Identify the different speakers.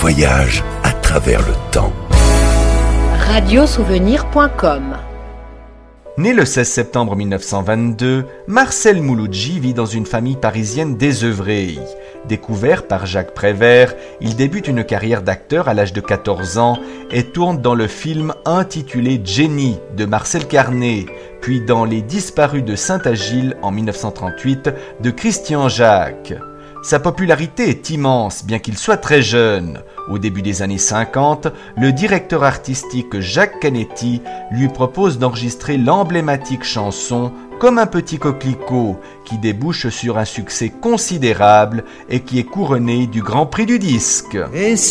Speaker 1: voyage à travers le temps.
Speaker 2: Radiosouvenir.com.
Speaker 3: Né le 16 septembre 1922, Marcel Mouloudji vit dans une famille parisienne désœuvrée. Découvert par Jacques Prévert, il débute une carrière d'acteur à l'âge de 14 ans et tourne dans le film intitulé Jenny de Marcel Carné, puis dans Les Disparus de Saint-Agile en 1938 de Christian Jacques. Sa popularité est immense, bien qu'il soit très jeune. Au début des années 50, le directeur artistique Jacques Canetti lui propose d'enregistrer l'emblématique chanson « Comme un petit coquelicot » qui débouche sur un succès considérable et qui est couronné du Grand Prix du disque.
Speaker 4: Et